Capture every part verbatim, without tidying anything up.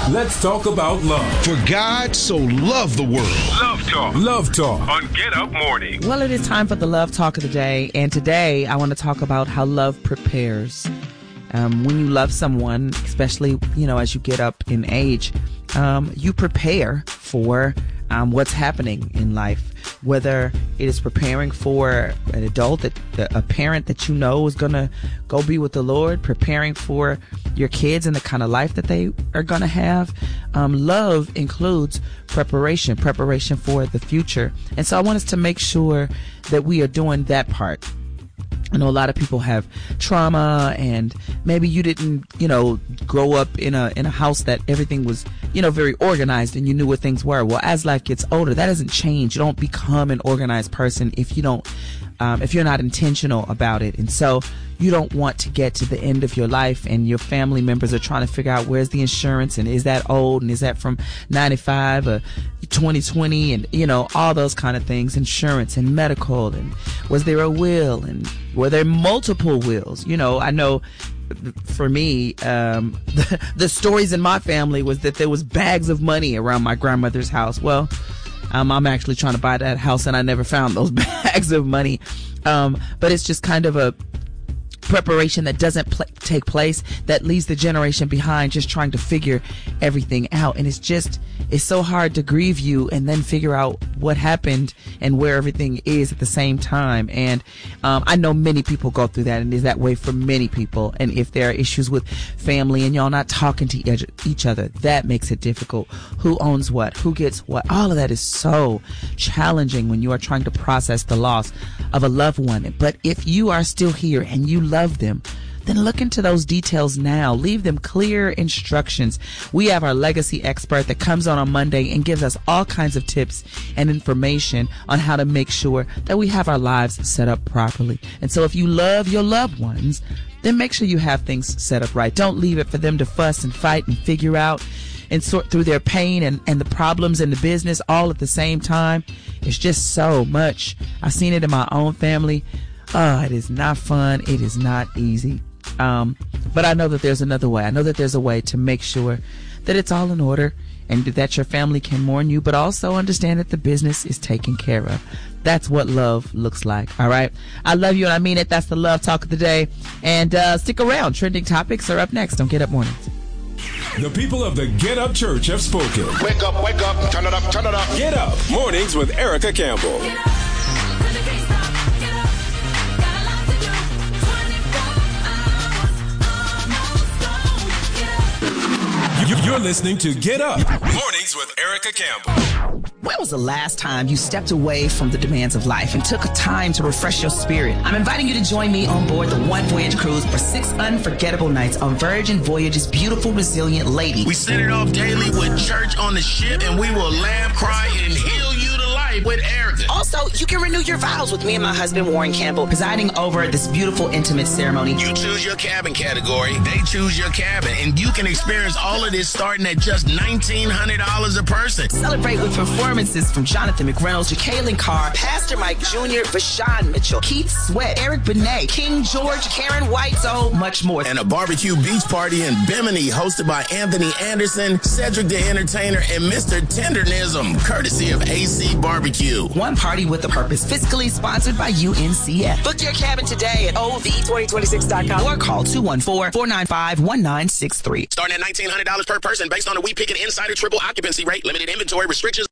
Let's talk about love. For God so loved the world. Love Talk. Love Talk on Get Up Morning. Well, it is time for the Love Talk of the day. And today I want to talk about how love prepares. Um, when you love someone, especially, you know, as you get up in age, um, you prepare for um, what's happening in life. Whether it is preparing for an adult, that a parent that you know is going to go be with the Lord, preparing for your kids and the kind of life that they are going to have. Um, love includes preparation, preparation for the future. And so I want us to make sure that we are doing that part. I know a lot of people have trauma, and maybe you didn't, you know, grow up in a in a house that everything was, you know, very organized and you knew what things were. Well, as life gets older, that doesn't change. You don't become an organized person if you don't, um, if you're not intentional about it. And so you don't want to get to the end of your life and your family members are trying to figure out where's the insurance and is that old and is that from ninety-five or twenty twenty and, you know, all those kind of things, insurance and medical, and was there a will and were there multiple wills? You know, I know for me, um, the, the stories in my family was that there was bags of money around my grandmother's house. Well, um, I'm actually trying to buy that house and I never found those bags of money. Um, but it's just kind of a preparation that doesn't pl- take place, that leaves the generation behind just trying to figure everything out. And it's just, it's so hard to grieve you and then figure out what happened and where everything is at the same time. And um, I know many people go through that, and is that way for many people. And if there are issues with family and y'all not talking to each other, that makes it difficult. Who owns what? Who gets what? All of that is so challenging when you are trying to process the loss of a loved one. But if you are still here and you love them, then look into those details now. Leave them clear instructions. We have our legacy expert that comes on on Monday and gives us all kinds of tips and information on how to make sure that we have our lives set up properly. And so if you love your loved ones, then make sure you have things set up right. Don't leave it for them to fuss and fight and figure out and sort through their pain and, and the problems in the business all at the same time. It's just so much. I've seen it in my own family. Oh, it is not fun. It is not easy. Um, but I know that there's another way. I know that there's a way to make sure that it's all in order and that your family can mourn you, but also understand that the business is taken care of. That's what love looks like. All right. I love you and I mean it. That's the Love Talk of the day. And uh, stick around. Trending topics are up next on Get Up Mornings. The people of the Get Up Church have spoken. Wake up, wake up, turn it up, turn it up. Get Up Mornings with Erica Campbell. You're listening to Get Up Mornings with Erica Campbell. When was the last time you stepped away from the demands of life and took time to refresh your spirit? I'm inviting you to join me on board the One Voyage Cruise for six unforgettable nights on Virgin Voyage's beautiful, resilient Lady. We set it off daily with church on the ship, and we will laugh, cry, and heal you to life with Erica. Also, you can renew your vows with me and my husband, Warren Campbell, presiding over this beautiful, intimate ceremony. You choose your cabin category, they choose your cabin, and you can experience all of this starting at just nineteen hundred dollars a person. Celebrate with performances from Jonathan McReynolds, Jacqueline Carr, Pastor Mike Junior, Vashawn Mitchell, Keith Sweat, Eric Benet, King George, Karen White, so much more. And a barbecue beach party in Bimini hosted by Anthony Anderson, Cedric the Entertainer, and Mister Tendernism, courtesy of A C Barbecue. One party with a purpose, fiscally sponsored by U N C F. Book your cabin today at O V twenty twenty-six dot com or call two one four, four nine five, one nine six three. Starting at nineteen hundred dollars per person based on a We Pick It Insider triple occupancy rate, limited inventory restrictions.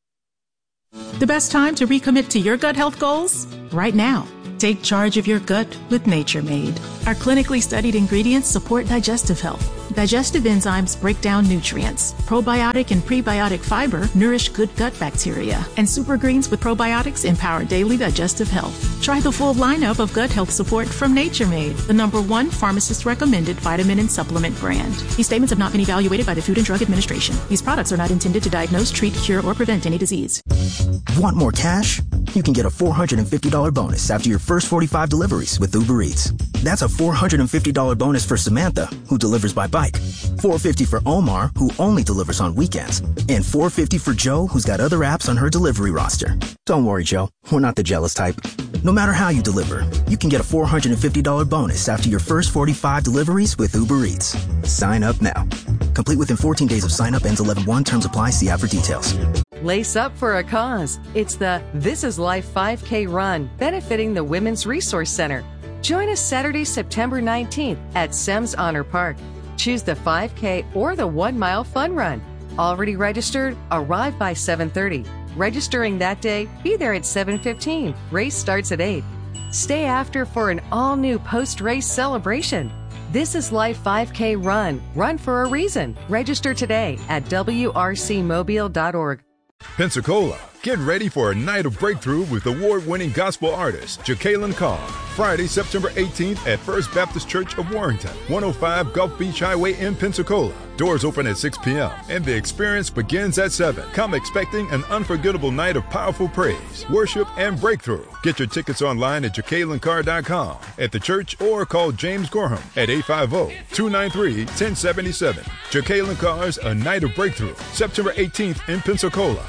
The best time to recommit to your gut health goals? Right now. Take charge of your gut with Nature Made. Our clinically studied ingredients support digestive health. Digestive enzymes break down nutrients. Probiotic and prebiotic fiber nourish good gut bacteria. And super greens with probiotics empower daily digestive health. Try the full lineup of gut health support from Nature Made, the number one pharmacist-recommended vitamin and supplement brand. These statements have not been evaluated by the Food and Drug Administration. These products are not intended to diagnose, treat, cure, or prevent any disease. Want more cash? You can get a four hundred fifty dollars bonus after your first forty-five deliveries with Uber Eats. That's a four hundred fifty dollars bonus for Samantha, who delivers by bike, four hundred fifty dollars for Omar, who only delivers on weekends, and four hundred fifty dollars for Joe, who's got other apps on her delivery roster. Don't worry, Joe. We're not the jealous type. No matter how you deliver, you can get a four hundred fifty dollars bonus after your first forty-five deliveries with Uber Eats. Sign up now. Complete within fourteen days of sign-up. Ends eleven one. Terms apply. See app for details. Lace up for a cause. It's the This Is Life five K Run, benefiting the Women's Resource Center. Join us Saturday, September nineteenth at Semmes Honor Park. Choose the five K or the one-mile fun run. Already registered? Arrive by seven thirty. Registering that day, be there at seven fifteen. Race starts at eight. Stay after for an all-new post-race celebration. This Is Life five K Run. Run for a reason. Register today at w r c mobile dot org. Pensacola, get ready for a night of breakthrough with award-winning gospel artist Jacqueline Carr. Friday, September eighteenth at First Baptist Church of Warrington, one oh five Gulf Beach Highway in Pensacola. Doors open at six p.m. and the experience begins at seven. Come expecting an unforgettable night of powerful praise, worship, and breakthrough. Get your tickets online at jacqueline carr dot com, at the church, or call James Gorham at eight five zero, two nine three, one zero seven seven. Jacqueline Carr's A Night of Breakthrough, September eighteenth in Pensacola.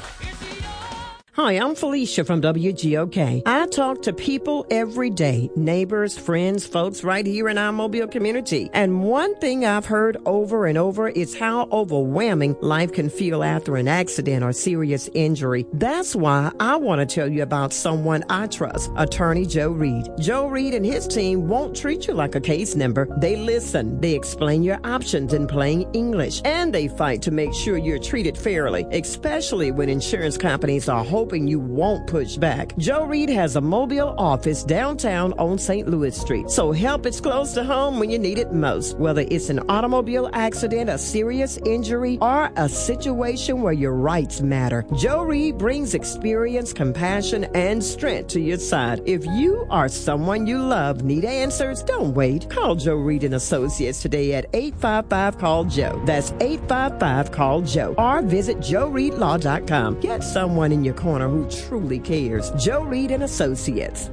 Hi, I'm Felicia from W G O K. I talk to people every day, neighbors, friends, folks right here in our Mobile community. And one thing I've heard over and over is how overwhelming life can feel after an accident or serious injury. That's why I want to tell you about someone I trust, Attorney Joe Reed. Joe Reed and his team won't treat you like a case number. They listen, they explain your options in plain English, and they fight to make sure you're treated fairly, especially when insurance companies are hoping you won't push back. Joe Reed has a Mobile office downtown on Saint Louis Street, so help is close to home when you need it most. Whether it's an automobile accident, a serious injury, or a situation where your rights matter, Joe Reed brings experience, compassion, and strength to your side. If you or someone you love need answers, don't wait. Call Joe Reed and Associates today at eight five five, call Joe. That's eight five five, call Joe. Or visit joe reed law dot com. Get someone in your corner who truly cares. Joe Reed and Associates.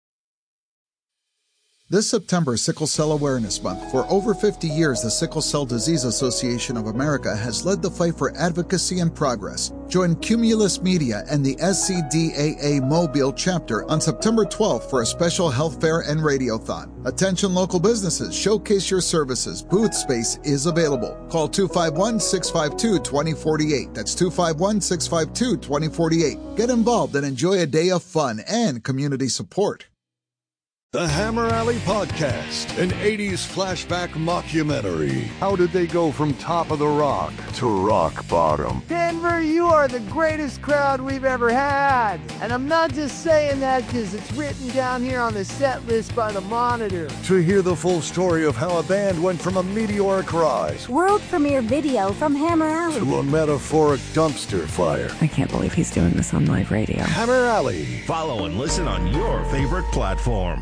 This September is Sickle Cell Awareness Month. For over fifty years, the Sickle Cell Disease Association of America has led the fight for advocacy and progress. Join Cumulus Media and the S C D A A Mobile chapter on September twelfth for a special health fair and radiothon. Attention local businesses, showcase your services. Booth space is available. Call two five one, six five two, two zero four eight. That's two five one, six five two, two zero four eight. Get involved and enjoy a day of fun and community support. The Hammer Alley Podcast, an eighties flashback mockumentary. How did they go from top of the rock to rock bottom? Denver, you are the greatest crowd we've ever had. And I'm not just saying that because it's written down here on the set list by the Monitor. To hear the full story of how a band went from a meteoric rise, world premiere video from Hammer Alley, to a metaphoric dumpster fire. I can't believe he's doing this on live radio. Hammer Alley. Follow and listen on your favorite platform.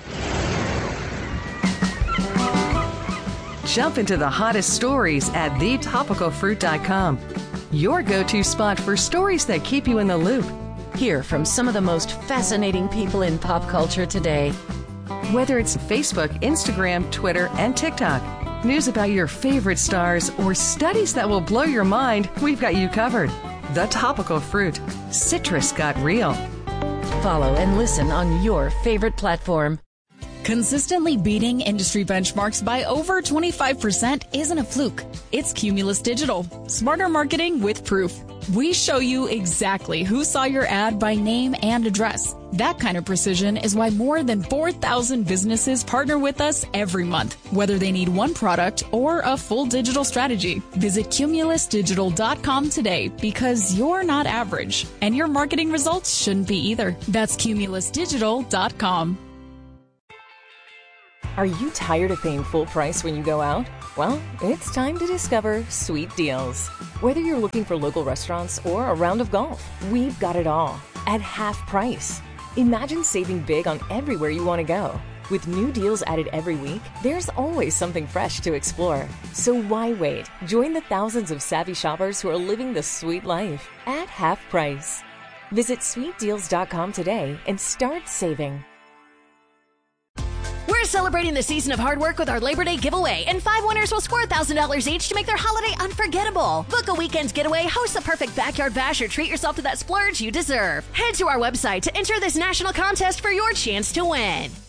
Jump into the hottest stories at the topical fruit dot com. Your go-to spot for stories that keep you in the loop. Hear from some of the most fascinating people in pop culture today. Whether it's Facebook, Instagram, Twitter, and TikTok, news about your favorite stars, or studies that will blow your mind, we've got you covered. The Topical Fruit. Citrus got real. Follow and listen on your favorite platform. Consistently beating industry benchmarks by over twenty-five percent isn't a fluke. It's Cumulus Digital. Smarter marketing with proof. We show you exactly who saw your ad by name and address. That kind of precision is why more than four thousand businesses partner with us every month, whether they need one product or a full digital strategy. Visit cumulus digital dot com today, because you're not average, and your marketing results shouldn't be either. That's cumulus digital dot com. Are you tired of paying full price when you go out? Well, it's time to discover Sweet Deals. Whether you're looking for local restaurants or a round of golf, we've got it all at half price. Imagine saving big on everywhere you want to go. With new deals added every week, there's always something fresh to explore. So why wait? Join the thousands of savvy shoppers who are living the sweet life at half price. Visit sweet deals dot com today and start saving. We're celebrating the season of hard work with our Labor Day giveaway, and five winners will score one thousand dollars each to make their holiday unforgettable. Book a weekend's getaway, host a perfect backyard bash, or treat yourself to that splurge you deserve. Head to our website to enter this national contest for your chance to win.